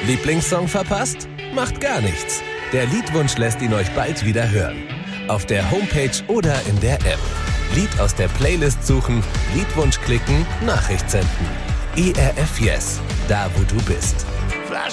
Lieblingssong verpasst? Macht gar nichts. Der Liedwunsch lässt ihn euch bald wieder hören. Auf der Homepage oder in der App. Lied aus der Playlist suchen, Liedwunsch klicken, Nachricht senden. ERF Yes, da wo du bist.